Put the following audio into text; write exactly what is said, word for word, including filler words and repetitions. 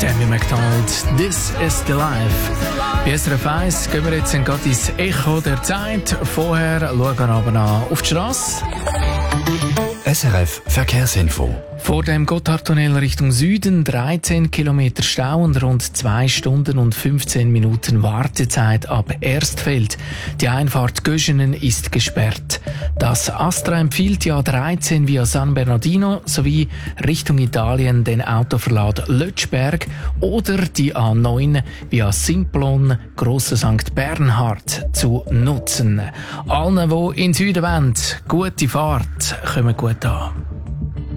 Tammy MacDonald, This is the Life. Bei S R F eins gehen wir jetzt gerade ins Echo der Zeit. Vorher schauen wir aber noch auf die Strasse. S R F Verkehrsinfo. Vor dem Gotthardtunnel Richtung Süden dreizehn Kilometer Stau und rund zwei Stunden und fünfzehn Minuten Wartezeit ab Erstfeld. Die Einfahrt Göschenen ist gesperrt. Das Astra empfiehlt die A dreizehn via San Bernardino sowie Richtung Italien den Autoverlad Lötschberg oder die A neun via Simplon Grosse Sankt Bernhard zu nutzen. Allen, die in Süden wollen, gute Fahrt, kommen gut an.